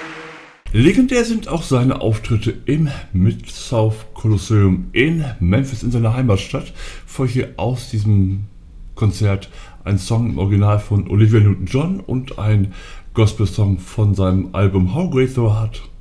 Legendär sind auch seine Auftritte im Mid-South Coliseum in Memphis in seiner Heimatstadt. Folge aus diesem Konzert ein Song im Original von Olivia Newton-John und ein Gospel-Song von seinem Album How Great Thou Art.